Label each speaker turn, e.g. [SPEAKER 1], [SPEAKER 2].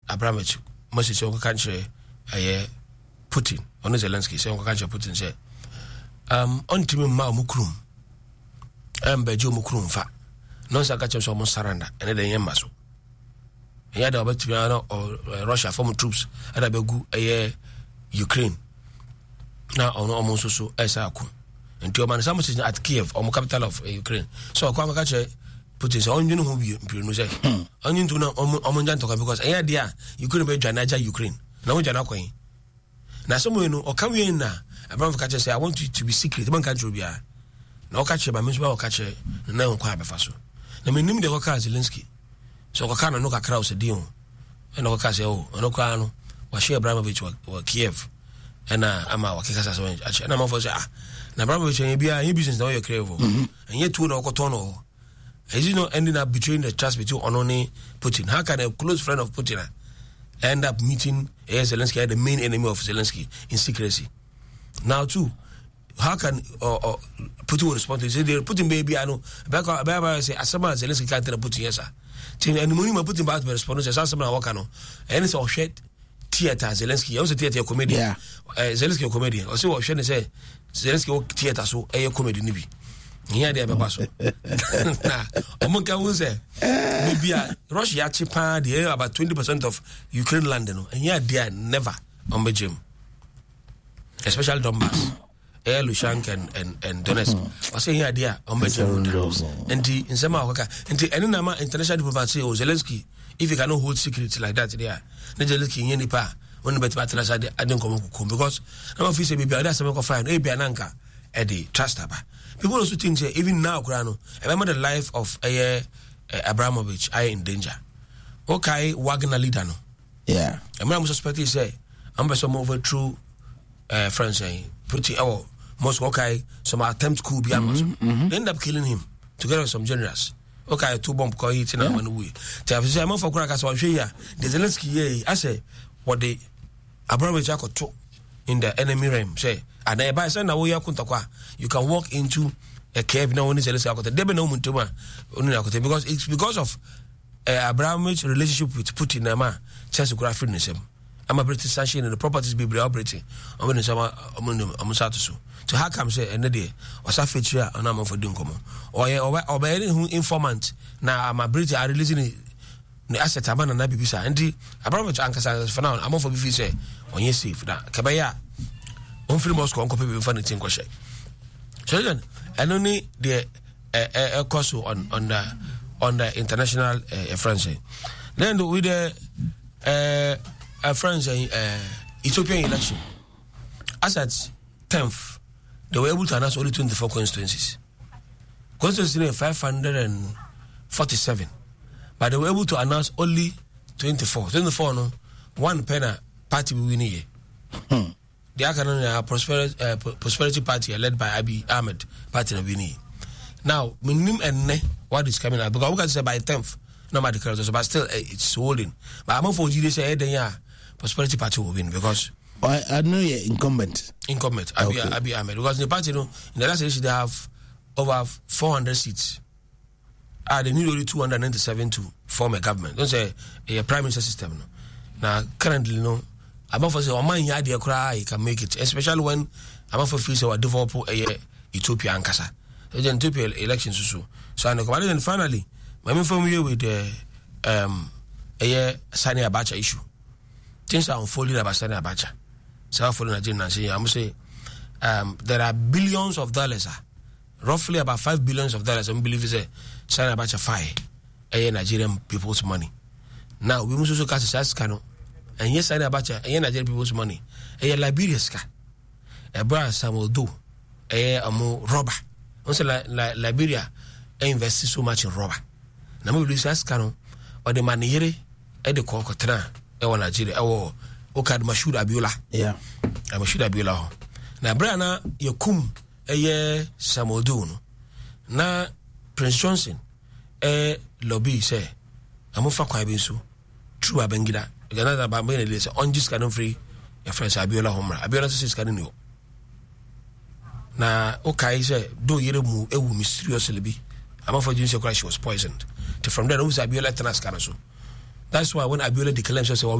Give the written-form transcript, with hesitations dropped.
[SPEAKER 1] Abramovich must say country Putin on Zelensky say country Putin say on timi ma mukrum bejo mukrum fa non sa kache so mo saranda ene de yemma so ya da obetimi or Russia form troops ada begu Ukraine na ono so esa aku nti o man some is at Kiev or capital of Ukraine so kwa kache Putin so onyu no bi no say onyu ntu na omonjan to because dia Ukraine be dwanaja Ukraine na wo dwana kwan na so mo no o ka wi na Abraham kache say I want you to be secret man country bia na o kache ba me so ba o kache na nkwa abefa so na me nim de ko ka Zelensky so ko kana no kakra o se di o na ko ka say o no kwa no wa share Abramovich wa Kiev na ama wa kika so ache na ma fo say na Abramovich bia he business na o ye crave and yet two na ko tono. Is you know ending up betraying the trust between Ononi Putin? How can a close friend of Putin end up meeting Zelensky, the main enemy of Zelensky, in secrecy? Now too, how can Putin will respond to this? Putin baby, I know. Back say asama Zelensky can't tell Putin yes sir. And the money Putin back to respond to asama wakano. And it's all shit theater Zelensky. Also theater comedian. Zelensky comedian. Also what shit say Zelensky theater so a comedy nibi. Here they are so. Omonka will say maybe Russia chipa they are about 20% of Ukraine land and here they are never on Belgium. Especially Donbass. Lushansk and Donetsk. I say here they are on Belgium. And the in some and any number international diplomacy or Zelensky, if you cannot hold secrets like that there, Zelensky in Nipa when bet battles I don't come because I'm officially maybe that's some fine Ananka Eddie trust about. People also think that even now, Grano, remember the life of Abramovich in danger. Okay, Wagner leader no.
[SPEAKER 2] Yeah.
[SPEAKER 1] And I'm suspecting say, I'm some overthrew France pretty most okay, some attempt coup be They end up killing him together with some generals. Okay, 2 bomb call it in a man way. To say I'm for crackers or here. The Zelensky I say what the Abramovich got to in the enemy realm say. And by send away you can walk into a cave now only because it's because of Abramovich's relationship with Putin and chance to grab freedom. I'm a British station and the properties be operating. I'm going to so how come say and the day or feature and I'm for doing come or by any informant now I'm a British are releasing the asset and Nabisa and the Abramovich Ankasa for now I'm for BV say on your safe that Kabaya. On film Moscow, on copy before the thing question. So then, and only the course on the international France. Then with the France Ethiopian election, as at 10th, they were able to announce only 24 constituencies. Constituency 547, but they were able to announce only 24. 24 no, one penna party will win here. The Akana Prosperity Party led by Abiy Ahmed party of Vini. Now, minimum and what is coming out because we can say by 10th, no matter the but still it's holding. But I'm for you say Prosperity Party will win because
[SPEAKER 2] I know you're incumbent.
[SPEAKER 1] Abiy Ahmed because the party in the last election they have over 400 seats. They need only 297 to form a government. Don't say a prime minister system. No. Now currently I'm for say man ya dey cry you can make it, especially when I'm for feel say we develop Ethiopia and Kasa. The Ethiopia elections so and then finally I'm familiar with the Sani Abacha issue. Things are unfolding about Sani Abacha. So following Nigeria say I'm say there are billions of dollars, roughly about $5 billion. I believe is Sani Abacha fire Nigerian people's money. Now we must also cast a scandal. And yes, I know about Nigerian people's money. Liberia ska. Bra Samuel Do. Robber. Also Liberia invested so much in rubber. Na me lose scano or the money the Kokotra Nigeria Okad Mashoud Abiola.
[SPEAKER 2] Yeah.
[SPEAKER 1] Mashoud Abiola. Na Brana Yokum Samuel Do no. Na Prince Johnson lobby say amofa kwa binsu true abengida. Ganada Bambene is on this canon free a friend Abiola Homer. Abiola says canon. Na okay say do yeremu ewu mysteriously be. I'm for Junior Christ was poisoned. From there, Abiola Tanas Kanaso. That's why when Abiola declares,